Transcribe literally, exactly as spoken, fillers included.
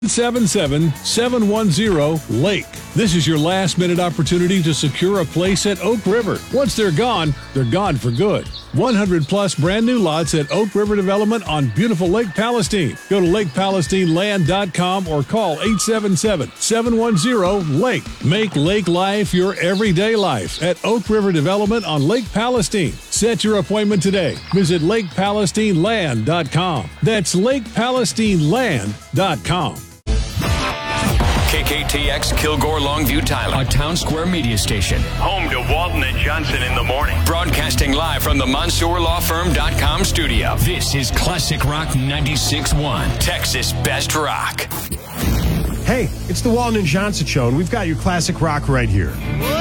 seven seven, seven one zero, LAKE. This is your last-minute opportunity to secure a place at Oak River. Once they're gone, they're gone for good. one hundred plus brand new lots at Oak River Development on beautiful Lake Palestine. Go to lake palestine land dot com or call eight seven seven, seven one zero, LAKE. Make lake life your everyday life at Oak River Development on Lake Palestine. Set your appointment today. Visit lake palestine land dot com. That's lake palestine land dot com. K K T X Kilgore Longview Tyler, a Town Square media station. Home to Walton and Johnson in the morning. Broadcasting live from the Mansour Law Firm dot com studio. This is Classic Rock ninety-six point one, Texas Best Rock. Hey, it's the Walton and Johnson Show, and we've got your classic rock right here.